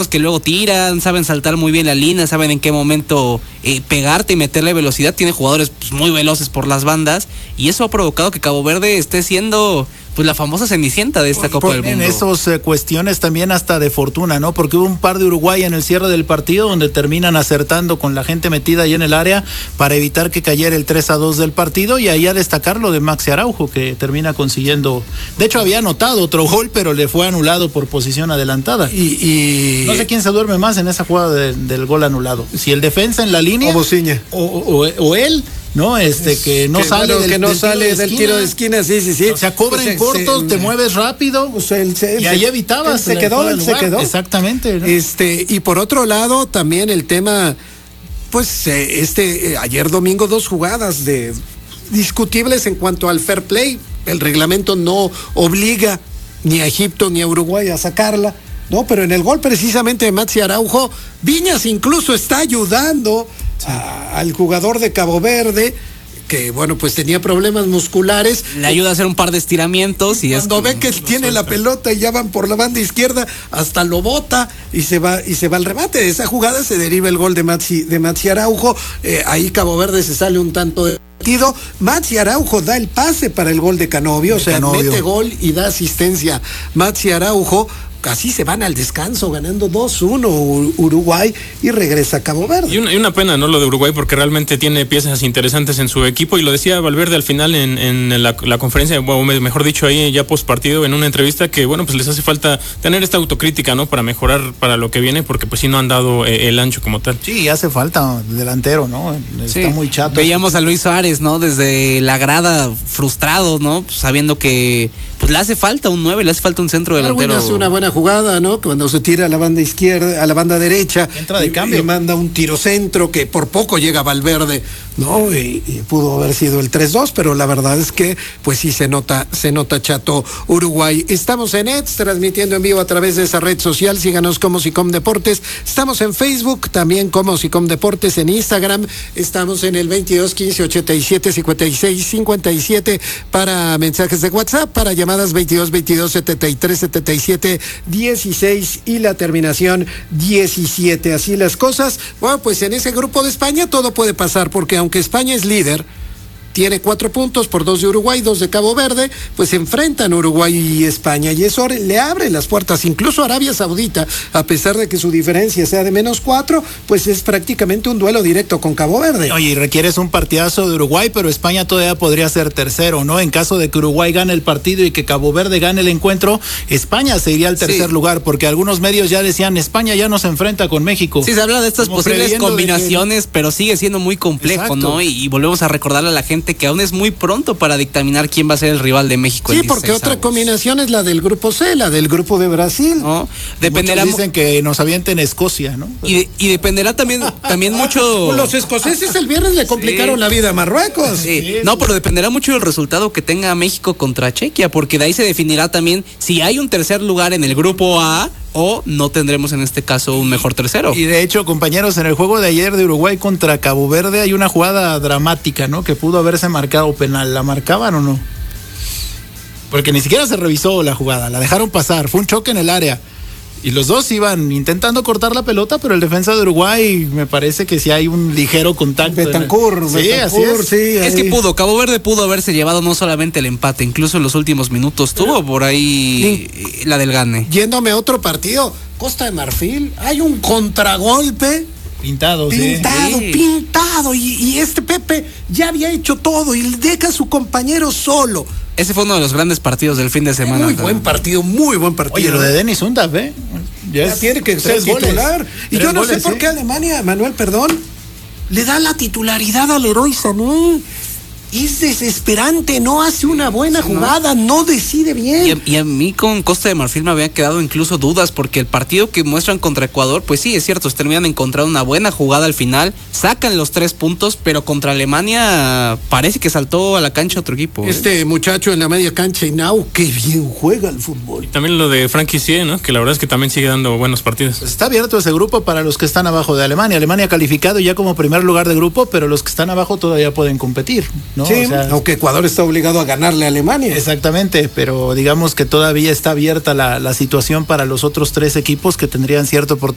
que luego tiran, saben saltar muy bien la línea, saben en qué momento pegarte y meterle velocidad. Tiene jugadores pues, muy veloces por las bandas, y eso ha provocado que Cabo Verde esté siendo pues la famosa cenicienta de esta Copa del Mundo. En esas cuestiones también hasta de fortuna, ¿no? Porque hubo un par de Uruguay en el cierre del partido donde terminan acertando con la gente metida ahí en el área para evitar que cayera el 3-2 del partido, y ahí a destacar lo de Maxi Araujo, que termina consiguiendo, de hecho había anotado otro gol, pero le fue anulado por posición adelantada. Y no sé quién se duerme más en esa jugada del gol anulado, si el defensa en la línea o él, ¿no? Que no sale del tiro de esquina, sí. O sea, cobra en corto, te mueves rápido, y ahí evitabas. Se quedó. Exactamente, ¿no? Y por otro lado, también el tema, pues, ayer domingo 2 jugadas discutibles en cuanto al fair play. El reglamento no obliga ni a Egipto ni a Uruguay a sacarla, ¿no? Pero en el gol precisamente de Maxi Araujo, Viñas incluso está ayudando al jugador de Cabo Verde, que bueno, pues tenía problemas musculares. Le ayuda a hacer un par de estiramientos, y cuando ve que tiene la pelota y ya van por la banda izquierda, hasta lo bota y se va al remate. De esa jugada se deriva el gol de Maxi Araujo. Ahí Cabo Verde se sale un tanto de partido. Maxi Araujo da el pase para el gol de Canovio, mete gol y da asistencia Maxi Araujo. Así se van al descanso ganando 2-1 Uruguay, y regresa a Cabo Verde. Y una pena, ¿no? Lo de Uruguay, porque realmente tiene piezas interesantes en su equipo, y lo decía Valverde al final en la conferencia, o mejor dicho ahí ya post partido, en una entrevista, que bueno, pues les hace falta tener esta autocrítica, ¿no? Para mejorar para lo que viene, porque pues sí no han dado el ancho como tal. Sí, hace falta delantero, ¿no? Está muy chato. Veíamos a Luis Suárez, ¿no? Desde la grada, frustrado, ¿no? Pues, sabiendo que pues le hace falta un 9, le hace falta un centro delantero. Hace una buena jugada, ¿no? Cuando se tira a la banda izquierda, a la banda derecha, entra de cambio y manda un tiro centro que por poco llega a Valverde, ¿no? Y pudo haber sido el 3-2, pero la verdad es que pues sí se nota chato Uruguay. Estamos en ETS, transmitiendo en vivo a través de esa red social. Síganos como Sicom Deportes. Estamos en Facebook, también como Sicom Deportes. En Instagram estamos en el 22 15 87 56 57 para mensajes de WhatsApp, para llamadas 22 22 73 77 16 y la terminación 17. Así las cosas. Bueno, pues en ese grupo de España todo puede pasar, porque aunque España es líder, tiene 4 puntos por 2 de Uruguay, 2 de Cabo Verde, pues se enfrentan Uruguay y España, y eso le abre las puertas. Incluso Arabia Saudita, a pesar de que su diferencia sea de -4, pues es prácticamente un duelo directo con Cabo Verde. Oye, y requieres un partidazo de Uruguay, pero España todavía podría ser tercero, ¿no? En caso de que Uruguay gane el partido y que Cabo Verde gane el encuentro, España se iría al tercer lugar, porque algunos medios ya decían, España ya no se enfrenta con México. Sí, se habla de estas posibles combinaciones, pero sigue siendo muy complejo. Exacto. ¿No? Y volvemos a recordarle a la gente que aún es muy pronto para dictaminar quién va a ser el rival de México. Sí, porque otra combinación es la del grupo C, la del grupo de Brasil. No, dependerá. Muchos dicen que nos avienten Escocia, ¿no? Y dependerá también mucho. Los escoceses el viernes le complicaron la vida a Marruecos. Sí. No, pero dependerá mucho del resultado que tenga México contra Chequia, porque de ahí se definirá también si hay un tercer lugar en el grupo A, o no tendremos en este caso un mejor tercero. Y de hecho, compañeros, en el juego de ayer de Uruguay contra Cabo Verde hay una jugada dramática, ¿no? Que pudo haberse marcado penal. ¿La marcaban o no? Porque ni siquiera se revisó la jugada, la dejaron pasar, fue un choque en el área. Y los dos iban intentando cortar la pelota, pero el defensa de Uruguay, me parece que sí hay un ligero contacto. Betancourt, sí, así es. Sí, es que Cabo Verde pudo haberse llevado no solamente el empate, incluso en los últimos minutos tuvo por ahí la del gane. Yéndome a otro partido, Costa de Marfil, hay un contragolpe. Pintado, y este Pepe ya había hecho todo y deja a su compañero solo. Ese fue uno de los grandes partidos del fin de semana. Muy buen partido. Oye, lo de Denis Undav, ya tiene que ser titular. Y yo no sé por qué Alemania, Manuel, le da la titularidad al Leroy Sané. Es desesperante, no hace una buena jugada, no decide bien. Y a mí con Costa de Marfil me habían quedado incluso dudas, porque el partido que muestran contra Ecuador, pues sí, es cierto, se terminan encontrando una buena jugada al final, sacan los 3 puntos, pero contra Alemania parece que saltó a la cancha otro equipo. Este muchacho en la media cancha, Hinao, qué bien juega el fútbol. Y también lo de Frankie Sie, ¿no? Que la verdad es que también sigue dando buenos partidos. Pues está abierto ese grupo para los que están abajo de Alemania. Alemania calificado ya como primer lugar de grupo, pero los que están abajo todavía pueden competir, ¿no? Sí, o sea, aunque Ecuador está obligado a ganarle a Alemania. Exactamente, pero digamos que todavía está abierta la situación para los otros 3 equipos que tendrían cierta oportunidad